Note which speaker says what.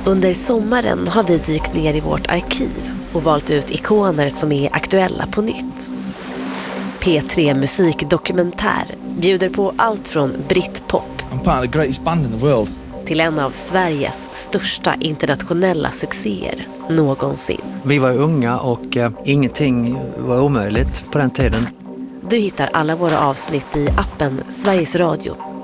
Speaker 1: Under sommaren har vi dykt ner i vårt arkiv och valt ut ikoner som är aktuella på nytt. P3 Musikdokumentär bjuder på allt från Britpop till en av Sveriges största internationella succéer någonsin.
Speaker 2: Vi var unga och ingenting var omöjligt på den tiden.
Speaker 1: Du hittar alla våra avsnitt i appen Sveriges Radio